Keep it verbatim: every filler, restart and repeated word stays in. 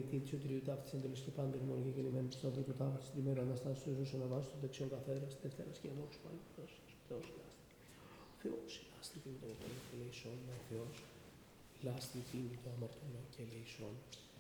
νητή τη σωτηρίου ταύτη εντελώ και πάντα μόνο και γεννημένη του Σταυρού του τάφου τη τριμέρου αναστάσεω του ζούσε να βάσει του δεξιών καθένα τη Δευτέρα και ενόχου πάλι του Θεό ηλάστη. Ο Θεό ηλάστη την των ελεησών, ο Θεό ηλάστη την το αμαρτωλό και ελεησών.